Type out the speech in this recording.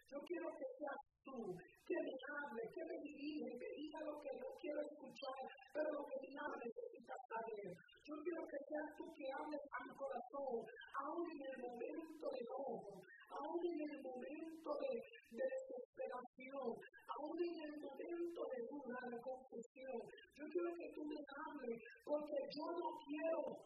Yo quiero que seas tú, que me hable, que me dirige, que diga lo que yo quiero escuchar, pero lo que mi alma necesita saber. Yo quiero que seas tú que hables a mi corazón, aún en el momento de enojo, aún en el momento de desesperación, aún en el momento de duda, de confusión. Yo quiero que tú me hables, porque yo no quiero